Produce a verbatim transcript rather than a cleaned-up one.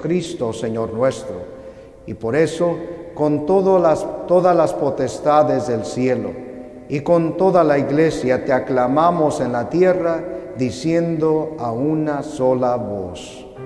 Jesucristo, Señor nuestro. Y por eso, con todas las, todas las potestades del cielo y con toda la Iglesia, te aclamamos en la tierra, diciendo a una sola voz: